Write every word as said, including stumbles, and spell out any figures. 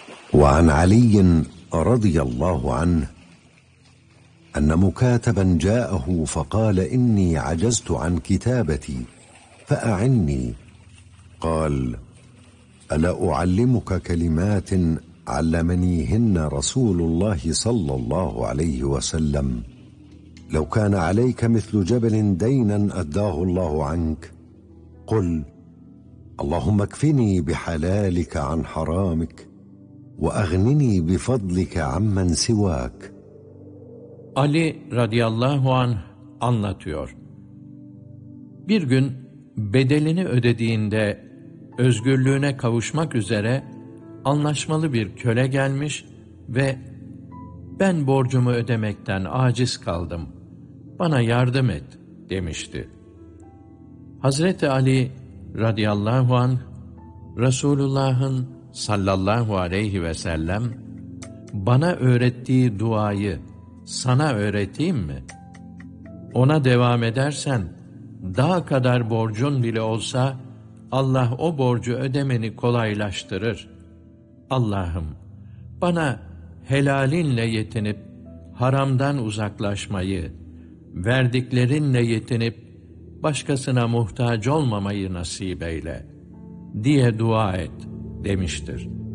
وعن علي رضي الله عنه أن مكاتبا جاءه فقال إني عجزت عن كتابتي فأعني. قال: ألا أعلمك كلمات علمنيهن رسول الله صلى الله عليه وسلم لو كان عليك مثل جبل دينا أداه الله عنك قل: اللهم اكفني بحلالك عن حرامك وأغنني بفضلك عمن سواك. Ali radıyallahu anh anlatıyor. Bir gün bedelini ödediğinde özgürlüğüne kavuşmak üzere anlaşmalı bir köle gelmiş ve ben borcumu ödemekten aciz kaldım, bana yardım et demişti. Hazreti Ali radıyallahu anh Resulullah'ın sallallahu aleyhi ve sellem bana öğrettiği duayı sana öğreteyim mi? Ona devam edersen dağ kadar borcun bile olsa Allah o borcu ödemeni kolaylaştırır. Allah'ım bana helalinle yetinip haramdan uzaklaşmayı, verdiklerinle yetinip başkasına muhtaç olmamayı nasip eyle diye dua et demiştir.